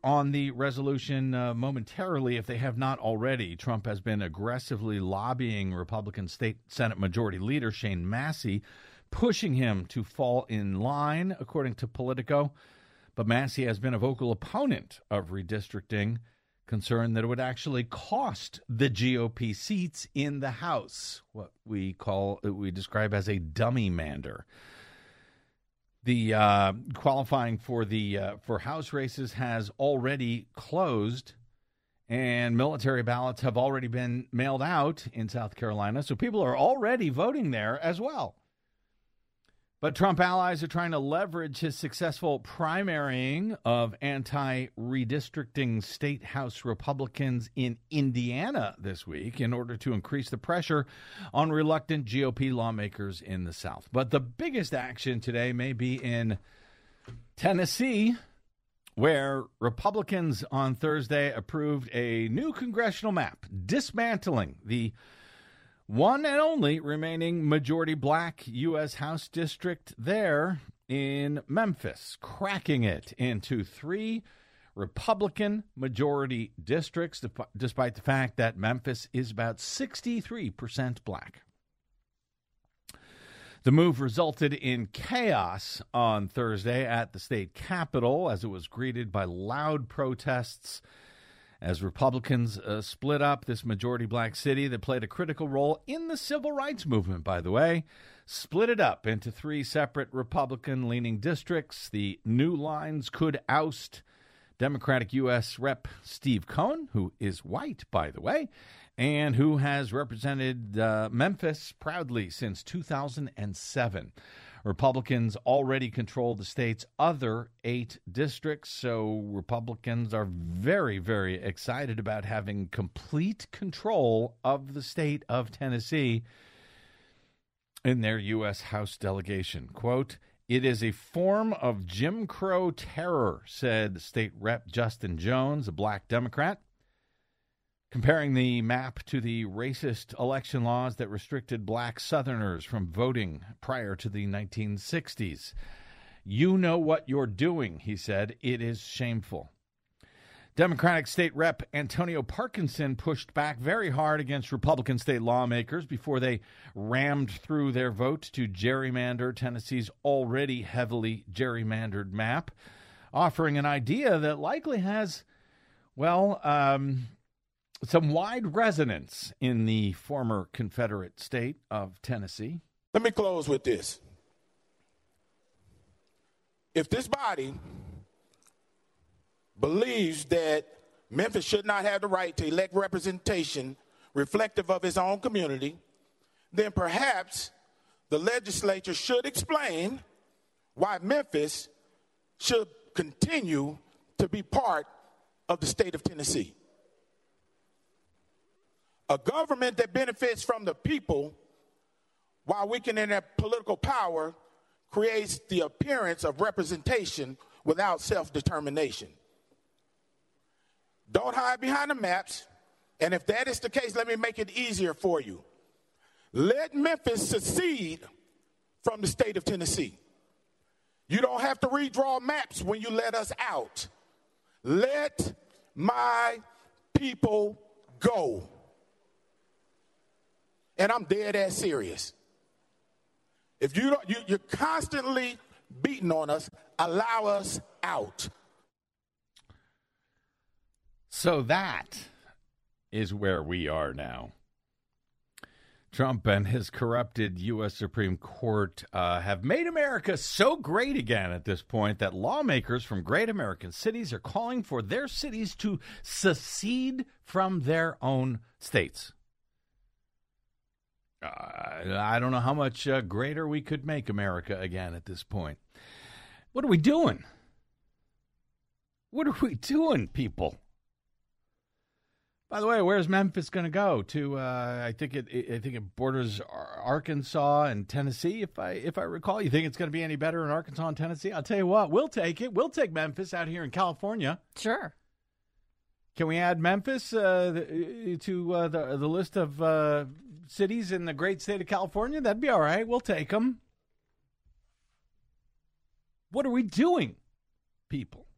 on the resolution momentarily if they have not already. Trump has been aggressively lobbying Republican State Senate Majority Leader Shane Massey, pushing him to fall in line, according to Politico. But Massey has been a vocal opponent of redistricting, concerned that it would actually cost the GOP seats in the House, what we describe as a dummy mander. The qualifying for House races has already closed, and military ballots have already been mailed out in South Carolina, so people are already voting there as well. But Trump allies are trying to leverage his successful primarying of anti-redistricting state House Republicans in Indiana this week in order to increase the pressure on reluctant GOP lawmakers in the South. But the biggest action today may be in Tennessee, where Republicans on Thursday approved a new congressional map dismantling the one and only remaining majority black U.S. House district there in Memphis, cracking it into 3 Republican majority districts, despite the fact that Memphis is about 63% black. The move resulted in chaos on Thursday at the state capitol as it was greeted by loud protests as Republicans split up this majority black city that played a critical role in the civil rights movement, by the way, split it up into 3 separate Republican-leaning districts. The new lines could oust Democratic U.S. Rep. Steve Cohen, who is white, by the way, and who has represented Memphis proudly since 2007. Republicans already control the state's other 8 districts, so Republicans are very, very excited about having complete control of the state of Tennessee in their U.S. House delegation. Quote, "It is a form of Jim Crow terror," said State Rep. Justin Jones, a black Democrat, comparing the map to the racist election laws that restricted black Southerners from voting prior to the 1960s. "You know what you're doing," he said. "It is shameful." Democratic State Rep. Antonio Parkinson pushed back very hard against Republican state lawmakers before they rammed through their vote to gerrymander Tennessee's already heavily gerrymandered map, offering an idea that likely has, some wide resonance in the former Confederate state of Tennessee. Let me close with this. If this body believes that Memphis should not have the right to elect representation reflective of its own community, then perhaps the legislature should explain why Memphis should continue to be part of the state of Tennessee. A government that benefits from the people while weakening their political power creates the appearance of representation without self-determination. Don't hide behind the maps, and if that is the case, let me make it easier for you. Let Memphis secede from the state of Tennessee. You don't have to redraw maps when you let us out. Let my people go. And I'm dead ass serious. If you're constantly beating on us, allow us out. So that is where we are now. Trump and his corrupted U.S. Supreme Court have made America so great again at this point that lawmakers from great American cities are calling for their cities to secede from their own states. I don't know how much greater we could make America again at this point. What are we doing? What are we doing, people? By the way, where's Memphis going to go? To I think it borders Arkansas and Tennessee, if I recall. You think it's going to be any better in Arkansas and Tennessee? I'll tell you what, we'll take it. We'll take Memphis out here in California. Sure. Can we add Memphis to the list of cities in the great state of California? That'd be all right. We'll take them. What are we doing, people?